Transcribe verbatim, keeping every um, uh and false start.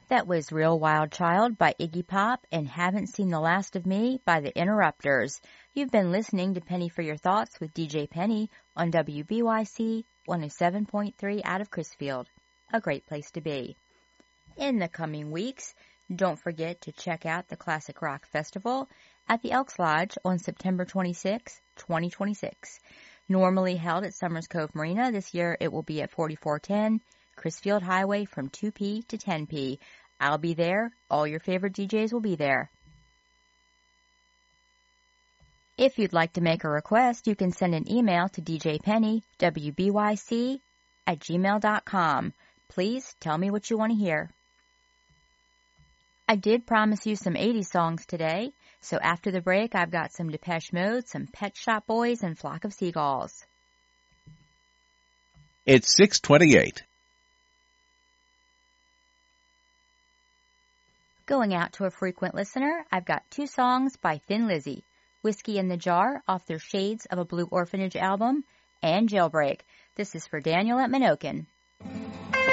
That was Real Wild Child by Iggy Pop and Haven't Seen the Last of Me by the Interrupters. You've been listening to Penny for Your Thoughts with D J Penny on W B Y C one oh seven point three out of Crisfield. A great place to be. In the coming weeks, don't forget to check out the Classic Rock Festival at the Elks Lodge on September twenty-sixth, twenty twenty-six. Normally held at Summers Cove Marina, this year it will be at forty-four ten Crisfield Highway from two p to ten p. I'll be there. All your favorite D Js will be there. If you'd like to make a request, you can send an email to D J Penny, W B Y C, at gmail dot com. Please tell me what you want to hear. I did promise you some eighties songs today, so after the break I've got some Depeche Mode, some Pet Shop Boys, and Flock of Seagulls. It's six twenty-eight. Going out to a frequent listener, I've got two songs by Thin Lizzy, Whiskey in the Jar off their Shades of a Blue Orphanage album, and Jailbreak. This is for Daniel at Minokin.